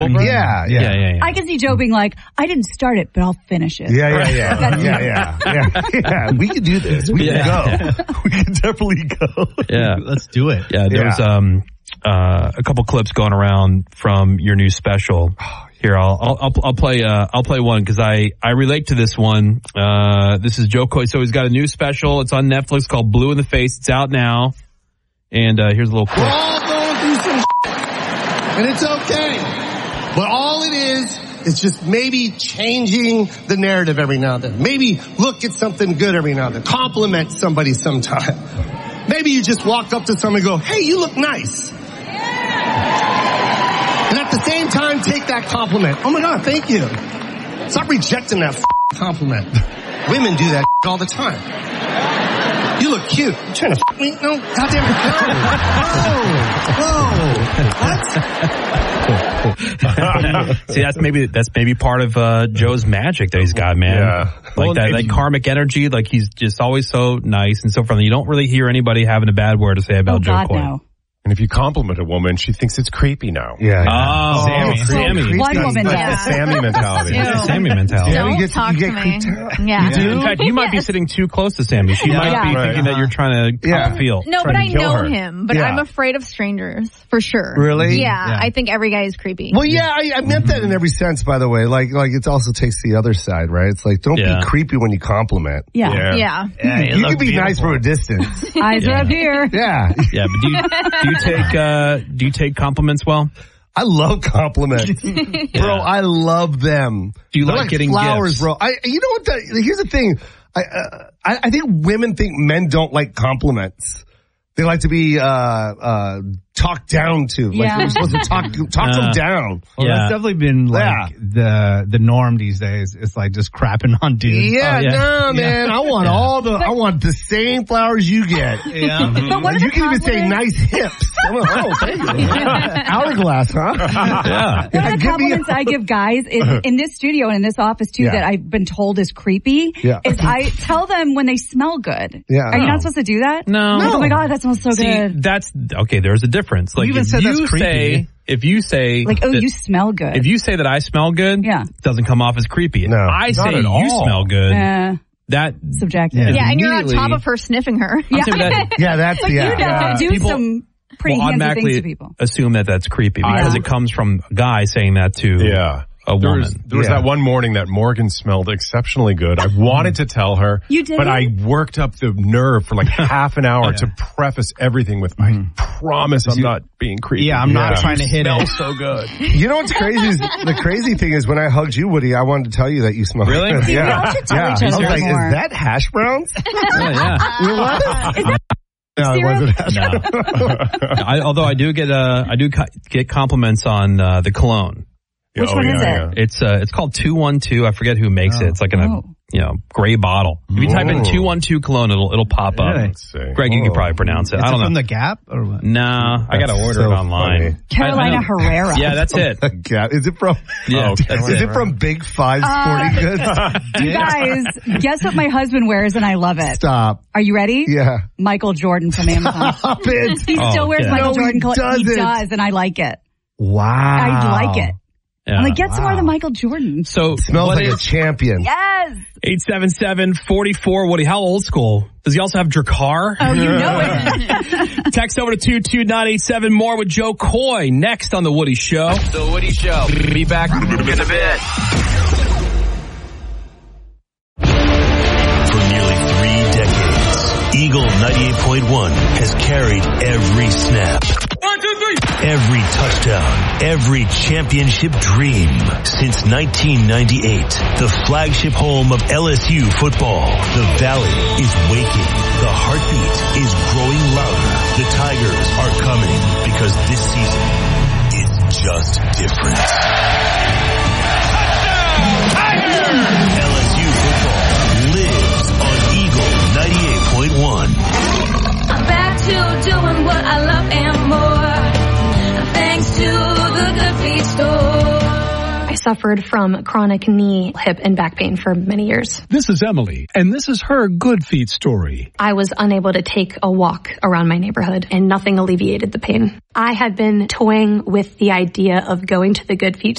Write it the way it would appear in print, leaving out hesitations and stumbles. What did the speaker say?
Yeah. I can see Joe being like, I didn't start it, but I'll finish it. Yeah. We can do this. We can go. We can definitely go. Yeah. Let's do it. Yeah, there's a couple clips going around from your new special. Here, I'll play one because I relate to this one. This is Joe Coy. So he's got a new special. It's on Netflix called Blue in the Face. It's out now. And here's a little clip. We're all going through some and it's okay. But all it is just maybe changing the narrative every now and then. Maybe look at something good every now and then. Compliment somebody sometime. Maybe you just walk up to someone and go, hey, you look nice. And at the same time, take that compliment. Oh my God, thank you. Stop rejecting that compliment. Women do that all the time. You look cute. You trying to me? No, goddamn. Whoa. See, that's maybe part of Joe's magic that he's got, man. Yeah. Like that, like karmic energy. Like he's just always so nice and so friendly. You don't really hear anybody having a bad word to say about Joe Coy. No. And if you compliment a woman, she thinks it's creepy now. Yeah. Oh, Sammy. One woman That's does. the Sammy mentality. Sammy mentality. Don't talk to me. Yeah. In fact, you might be sitting too close to Sammy. She might be thinking that you're trying to feel. No, but I know her. him. But I'm afraid of strangers, for sure. Really? Yeah, I think every guy is creepy. Well, yeah, I meant that in every sense, by the way. Like it also takes the other side, right? It's like, don't be creepy when you compliment. Yeah. You can be nice from a distance. Eyes are up here. Yeah. Yeah, but do you take compliments well? I love compliments. Bro, I love them. Do you They're like getting flowers, gifts? bro? You know what? Here's the thing. I think women think men don't like compliments. They like to be talked down to. Like you're supposed to talk them down. Well, that's definitely been like the norm these days. It's like just crapping on dudes. No, man. I want the same flowers you get. Yeah. But what you can even say nice hips. I'm like, oh, thank you. Hourglass, huh? Yeah. One of the compliments I give guys in this studio and in this office too that I've been told is creepy is I tell them when they smell good. Yeah. Are you not supposed to do that? No. Oh my God, that smells so good. That's okay. There's a difference. Like even said that's creepy. If you say like, you smell good. If you say that I smell good, it doesn't come off as creepy. No, I say you smell good. That subjective. Yeah, and you're on top of her sniffing her. That's like you have to do some pretty handsy things to people. Assume that that's creepy because it comes from a guy saying that to a woman. There was that one morning that Morgan smelled exceptionally good. I wanted to tell her, but I worked up the nerve for like half an hour to preface everything with, I promise I'm not being creepy. Yeah, I'm not trying to hit it. Smells so good. You know what's crazy is the crazy thing is when I hugged you, Woody, I wanted to tell you that you smell really good. Yeah. I was like, is that hash browns? No, it wasn't. Although I do get compliments on the cologne. Which one is it? It's called 212. I forget who makes it. It's like in a gray bottle. If you type in 212 cologne, it'll pop up. Let's see. Greg, you can probably pronounce it. I don't know. From the Gap or what? Nah, I gotta order it online. Funny. Carolina Herrera. Yeah, that's it. Is it from? Yeah, is it from Big Five Sporting Goods? You guys, guess what my husband wears, and I love it. Stop. Are you ready? Yeah. Michael Jordan from Amazon. He still wears Michael Jordan clothes. He does, and I like it. Wow. I like it. Yeah. I'm like, get some more of the Michael Jordan. So smells like a champion. Yes. 877-44 Woody. How old school? Does he also have Drakkar? Oh, you know it. Text over to 22987. More with Joe Coy next on The Woody Show. The Woody Show. Be back in a bit. For nearly 3 decades, Eagle 98.1 has carried every snap. 1, 2, 3. Every touchdown, every championship dream. Since 1998, the flagship home of LSU football. The Valley is waking. The heartbeat is growing louder. The Tigers are coming because this season is just different. Tigers! LSU football lives on Eagle 98.1. I'm back to doing what I love and more. Thanks to the Good Feet store. I suffered from chronic knee, hip, and back pain for many years. This is Emily, and this is her Good Feet story. I was unable to take a walk around my neighborhood, and nothing alleviated the pain. I had been toying with the idea of going to the Good Feet